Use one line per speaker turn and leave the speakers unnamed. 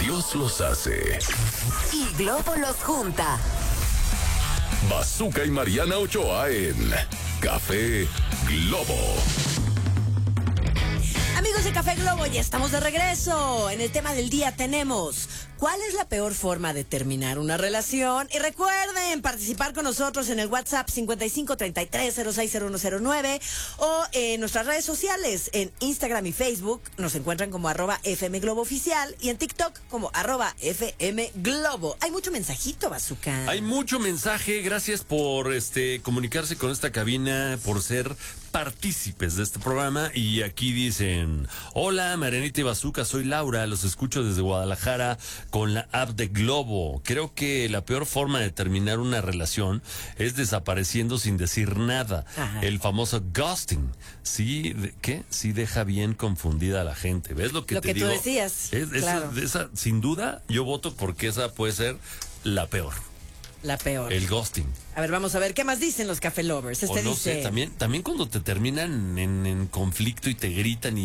Dios los hace.
Y Globo los junta.
Bazooka y Mariana Ochoa en Café Globo.
Amigos de Café Globo, ya estamos de regreso. En el tema del día tenemos: ¿cuál es la peor forma de terminar una relación? Y recuerden participar con nosotros en el WhatsApp 5533060109 o en nuestras redes sociales, en Instagram y Facebook. Nos encuentran como @FM Globo Oficial y en TikTok como @FM Globo. Hay mucho mensajito, Bazooka.
Hay mucho mensaje. Gracias por comunicarse con esta cabina, por ser partícipes de este programa. Y aquí dicen: hola, Marianita y Bazooka, soy Laura, los escucho desde Guadalajara con la app de Globo. Creo que la peor forma de terminar una relación es desapareciendo sin decir nada.
Ajá.
El famoso ghosting. Sí, ¿qué? Sí deja bien confundida a la gente. ¿Ves lo que te digo?
Lo que tú decías. Claro.
Esa, sin duda, yo voto porque esa puede ser la peor.
La peor.
El ghosting.
A ver, vamos a ver qué más dicen los Café Lovers.
O no
dice...
sé, también cuando te terminan en conflicto y te gritan y